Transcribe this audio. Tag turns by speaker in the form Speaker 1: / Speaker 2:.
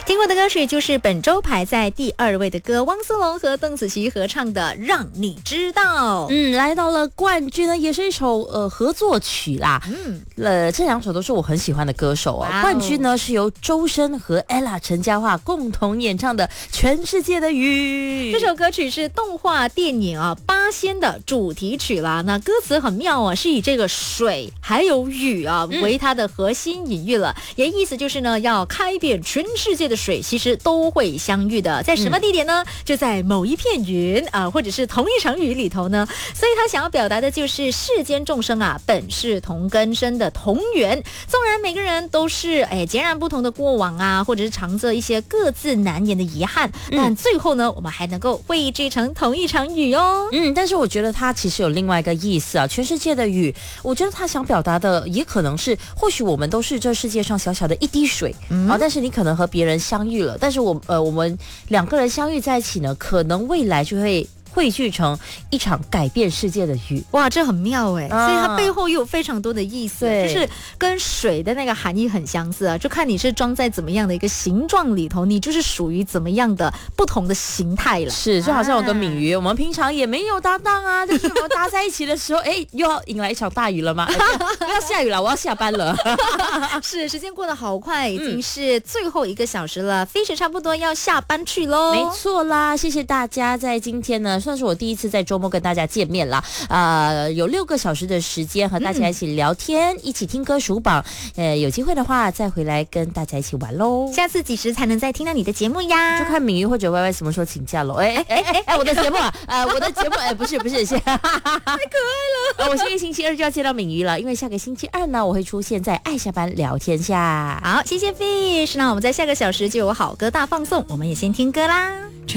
Speaker 1: 听过的歌曲就是本周排在第2位的歌，汪苏泷和邓紫棋合唱的《让你知道》。
Speaker 2: 来到了冠军呢，也是一首合作曲啦。这两首都是我很喜欢的歌手啊。冠军呢是由周深和 ella 陈嘉桦共同演唱的《全世界的雨》。
Speaker 1: 这首歌曲是动画电影《八仙》的主题曲啦。那歌词很妙啊，是以这个水还有雨为它的核心隐喻了，也意思就是呢，要开遍全世界的水其实都会相遇的，在什么地点呢？就在某一片云或者是同一场雨里头呢。所以他想要表达的就是世间众生本是同根生的同源，纵然每个人都是截然不同的过往或者是藏着一些各自难言的遗憾，但最后呢，我们还能够汇聚成同一场雨哦。
Speaker 2: 但是我觉得他其实有另外一个意思全世界的雨，我觉得他想表达的也可能是，或许我们都是这世界上小小的一滴水但是你可能和别人相遇了，但是我们两个人相遇在一起呢，可能未来就会汇聚成一场改变世界的雨。
Speaker 1: 哇，这很妙所以它背后又有非常多的意思，就是跟水的那个含义很相似就看你是装在怎么样的一个形状里头，你就是属于怎么样的不同的形态了。
Speaker 2: 是，就好像我跟敏瑜，我们平常也没有搭档但是我们搭在一起的时候又要迎来一场大雨了吗？要下雨了，我要下班了。
Speaker 1: 是，时间过得好快，已经是最后1个小时了，飞驰差不多要下班去咯。
Speaker 2: 没错啦，谢谢大家在今天呢，算是我第一次在周末跟大家见面啦。有6个小时的时间和大家一起聊天，一起听歌数榜。有机会的话再回来跟大家一起玩咯。
Speaker 1: 下次几时才能再听到你的节目呀？
Speaker 2: 就看敏瑜或者 YY 什么时候请假咯。我的节目我的节目不是太可爱了。我下个星期2就要见到敏瑜了，因为下个星期2呢，我会出现在爱下班聊天下。
Speaker 1: 好，谢谢 Fish， 那我们在下个小时就有好歌大放送，我们也先听歌啦。